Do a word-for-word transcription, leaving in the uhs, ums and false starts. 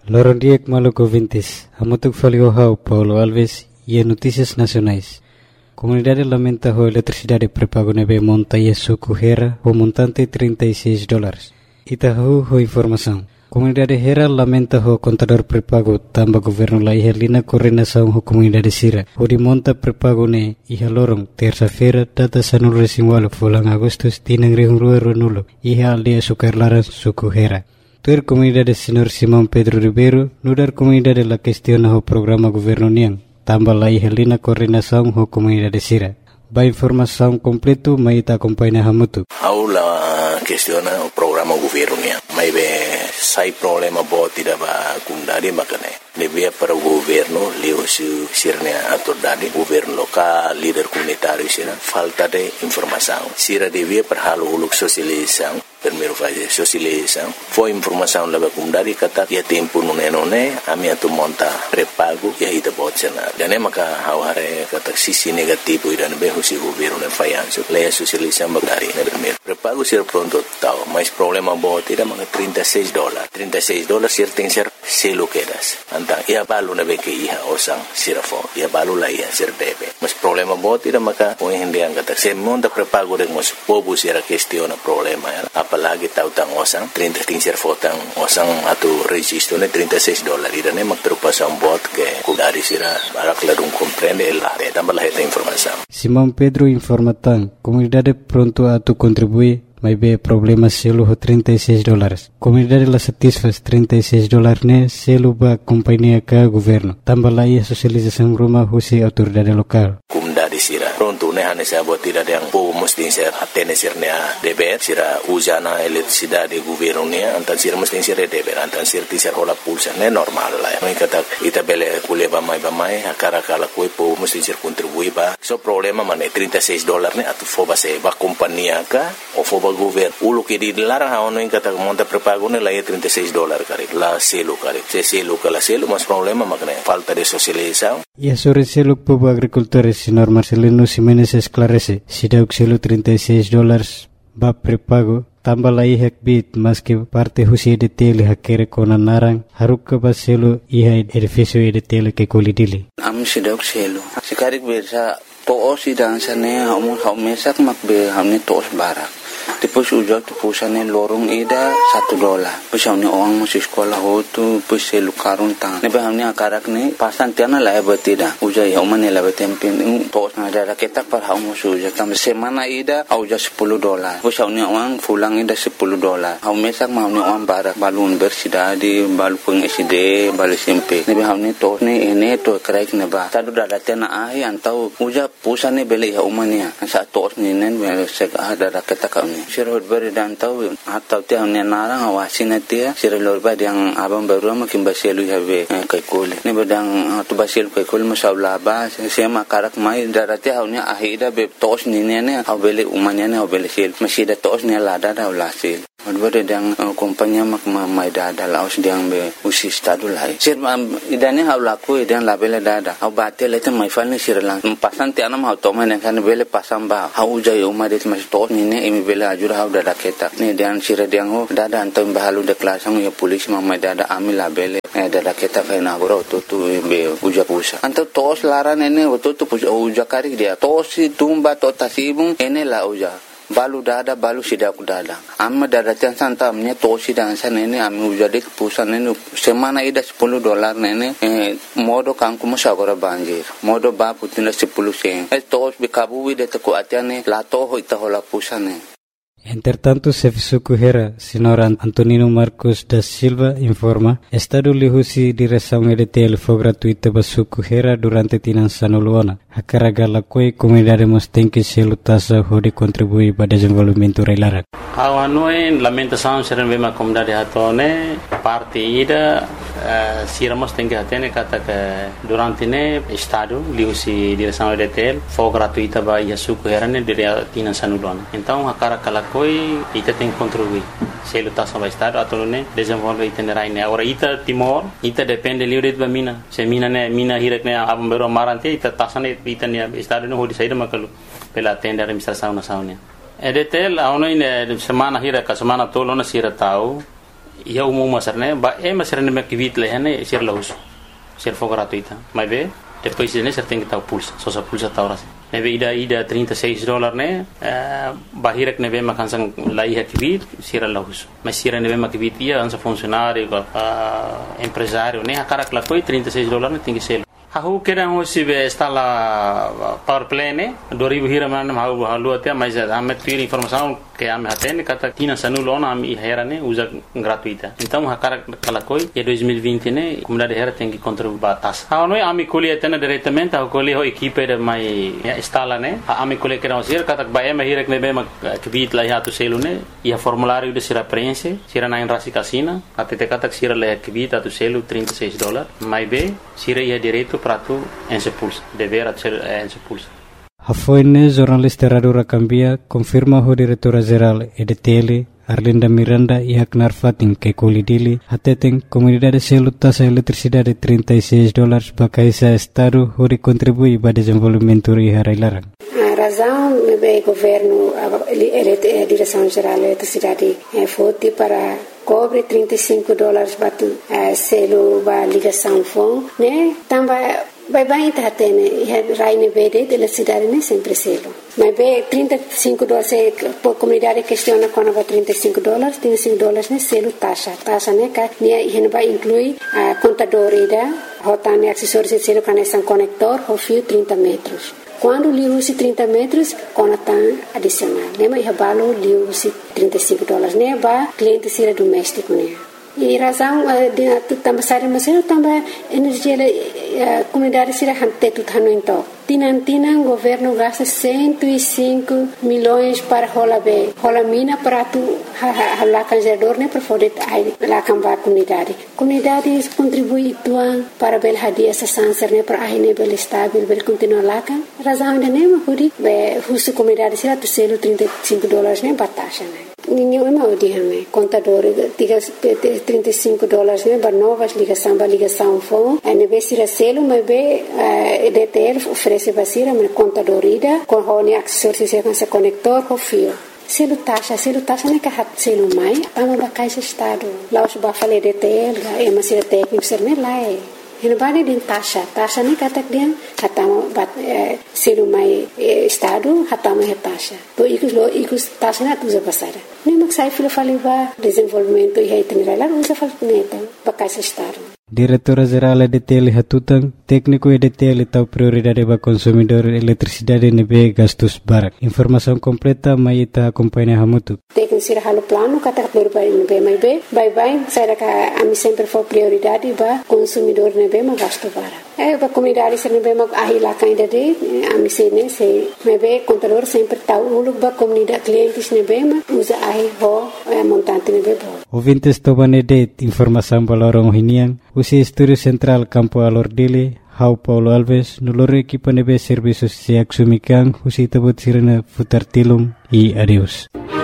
Loron Diek Maluco Vintis, Amutuk Faliohau, Paulo Alves e Notícias Nacionais. Comunidade lamenta a eletricidade prepago nebe monta e suco Hera, o montante trinta e seis dólares. Itahu ho informação. Comunidade Hera lamenta o contador prepago tamba governo la ihelina coordenação ho comunidade Sira. O de monta prepago ne iha lorong terça-feira data sanul resinwalo fulang Agustus tinang rihung rua nulo iha aldea sukarlaran suku Hera. Tuer comunidade Senhor Simão Pedro Ribeiro nudar comunidade la questiona ho programa governo niang tamba la ihelina coordenação ho comunidade Sira. Ba informação completo maita acompanha hamutu. Aula questiona o programa governo niang. Mai be sai problema bo tidak ba kundari makane. Lebih para o governo leo su sirnya autoridade governo local líder comunitário sira falta de informação. Sira devia perhalu uluk sosialização primeiro fazer sosialização. Foi informação leva kundari kata ya tempo nune-nune ami atu monta prepago ya ita botsena. Dan maka haware kata sisi negativo idan be husi governo ne fayanso. Leia sosialização bagari ne primeiro. Prepago sira pronto tau, mas problema bo tidak maka trinta e seis dólares. trinta e seis dólares sir tem ser selo quedas. Antang ia balu na be ke iha osang sira fo. Ia balu la ia sir debe. Mas problema bo tidak maka o hindi ang kata se monta prepago de mos povo sira questiona problema ya. Apalagi tahu tang osang trinta tingsir fotang osang atau registro ne trinta e seis dólares dan emak preocupação bot que kudari sira arak ladung compreende la de tambah la esta informação. Simão Pedro informa tan comunidade pronto a tu contribuir mas be problema selo ho trinta e seis dólares. Comunidade la satisfaz trinta e seis dólares ne selo ba companhia ka governo. Tambah la ia sosialização rumah husi autoridade lokal. Comunidade sira pronto ne hane sa bot tidak yang po mesti ser atene sirnya deber sira usana eletricidade governo ne antan sira mesti ser deber antan sir ti ser hola pulsa ne normal la. Mai kata ita bele kuleba mai ba mai akara kala koi po mesti ser contribui ba. So problema mane trinta e seis dólares ne atu fo ba se ba companhia ka o fo ba governo ulo que di larang haono in kata monta prepago ne la e trinta e seis dólares kare la selo kare se selo kala selo mas problema makne falta de socialização. E sobre selo povo agricultores senhor Marcelino Ximenes esclarece si dauk selo trinta e seis dólares ba prepago tambah la ihak bit mas que parte husi de tele hakere kona narang haruk ba selo iha edificio de tele que kolidili am si dauk selo sikarik bersa to si dansane hamu haumesak makbe hamne tos barak. Depois ujak tu pusane lorong ida satu dolar. Depois hamne orang masih sekolah ho tu depois selu karun tang. Nebe hamne akarak ne pasan tiana la betida. Ujai hamane la betempin tos na ada ketak par hamu ujak tam semana ida auja sepuluh dolar. Depois hamne orang pulang ida sepuluh dolar. Haumesak hamne orang barak balun bersida di balu peng S D balu S M P. Nebe hamne tos ne ene to kraik neba. Tadu dada tiana ai antau ujak pusane beli haumania. Sa tos ne nen sek ada ketak Sirhut beri dan tahu atau tiang ni narang awasin dia sirhut lorba yang abang baru makin baselu have kai kole ni bedang tu baselu kai kole masalah ba sema karak mai darati haunya ahida be tos ni ne au bele umanya ne au bele sel masih da tos ni lada da ulasil Odbere dang kompanya mak mai dada laos dang be usi stadu lai. Sir idane hau laku idang labele dada. Hau bate lete mai falni sir lang. Pasan ti anam hau toma ne kan bele pasam ba. Hau jai umadet mas to ni ne imi bele ajur hau dada ketak. Ni dang sir dang ho dada antam bahalu de klasang ya polis mai dada ami labele. Eh dada ketak kai na goro to tu be uja pusa. Anto tos laran ene to tu uja kari dia. Tos tumba to tasibung ene la uja. Balu dada balu sidak dada amma dada tian santam nya tosi dan san ini ami ujade pusan ini semana ida sepuluh dolar nene eh, modo kangku musagora banjir modo ba putina sepuluh sen eh tos bikabu de te ko atiane la to ho ita hola pusane. Entretanto, Serviço Correira, senhor Antonino Marcos da Silva, informa, Estado lihusi direção E D T L foi gratuita para Serviço Correira durante Tinançano Luana. A carga la coi comunidade tem que se lutasa de contribuir para o desenvolvimento reilara. A noi lamentação serem bem a comunidade hatone parte ida siramos tem que atene kata que durante ne Estado lihusi direção E D T L foi gratuita para Serviço Correira ne dire Tinançano Luana. Então a carga la coi ita tem que contribuir. Se lutasa para Estado atau ne desenvolver itinerário ne. Agora ita Timor ita depende livre de mina. Se mina ne mina hirak ne abang bero marante ita tasane ita ne Estado ne ho di saída makalu pela tenda administração nacional. E D T L a ono ine semana hira ka semana tolo na sira tau ia umum masarne ba e masarne me kivit lehane sir laus sir fo gratuita mas be depois ne ser tem que estar pulsa só sa pulsa tá ora neve ida ida trinta e seis dólares né bahirek neve makansan lai kivit sir laus mas sir neve makivit ia ansa funcionário empresário né a cara que lá foi trinta e seis dólares tem que ser Aku kira hosi be instala power plane dua ribu hira man mau halu até mas ame tuir informação que ame hatene kata tina sanulo na ame hera ne usa gratuita então a cara kala koi e dois mil e vinte ne comunidade hera tem que contribuir batas a noi ame colhe até diretamente a colhe ho equipe de mai instala ne ame colhe que não ser kata ba ame hira que ne be ma kibit la ya tu selu ne e a formulário de sira prense sira na rasi casina até te kata sira le kibit tu selu trinta e seis dólares mai be sira ia direito prato en se pulsa dever ser en se pulsa Hafoine jornalista Radura Cambia confirma ho diretora geral E D T L Arlinda Miranda e Haknar Fatin que colidili ateteng comunidade selu taxa eletricidade trinta e seis dólares para esse estado hori contribui para desenvolvimento e harailarang. A razão do governo a direção geral da eletricidade é forte para cobre trinta e cinco dólares para selo para ligação fone, né? Também vai bem tá tendo e raine bede de eletricidade né sempre selo. Mas be trinta e cinco dólares a comunidade questiona quando vai trinta e cinco dólares, trinta e cinco dólares né selo taxa, taxa né que ne vai incluir a contador ida, rotane acessórios de selo conexão conector, o fio trinta metros. Quando lhe usa trinta metros, conta adicional. Né? Mas o lhe usa trinta e cinco dólares. Né? Ba cliente seria doméstico. Né? E razão de também sair mas eu também energia a comunidade seria hante tudo hano então. Tinan tinan governo gasta cento e cinco milhões para rola be. Rola mina para tu lá canjador né para poder lá cambar comunidade. Comunidade contribui tuan para bel hadia essa sanser né para aí bel estável bel continuar lá kan. Razão de né mas be husu comunidade seria tu selo trinta e cinco dólares né bataxa né. Ninguém mau dihame contador trinta e cinco dólares né para novas ligação para ligação fone e be sira selo mas be E D T L oferece basira mas contador ida com hone acessórios se com conector com fio selo taxa selo taxa né que hat selo mai tama ba caixa estado lá os ba fale E D T L é mas sira técnico ser né lá é Hina bade din taxa, taxa ni katak dia hatama bat selu mai estado hatama he taxa. To ikus lo ikus taxa na tuza pasara. Ni maksai filo fali ba desenvolvimento e itinerário usa fal puneta bakais estado. Diretora Geral E D T L Hatutang, técnico E D T L tahu prioridade para consumidor eletricidade nebe gastos barak. Informação completa mai ita acompanha hamutu. Técnico sira halo plano kata prioridade nebe mai be, bye bye, saya ka ami sempre for prioridade ba consumidor nebe ma gasto barak. Eh ba comunidade sira nebe ma ahila kainda de ami sene se nebe contador sempre tahu uluk ba comunidade clientes nebe ma usa ahi ho montante nebe bo. Ouvintes tobane de informação balorong hiniang usi Estúdio Central Campo Alordile, Hau Paulo Alves, nolore equipa nebe serviços se axumikan, usi tabut sirena futar tilum e adeus.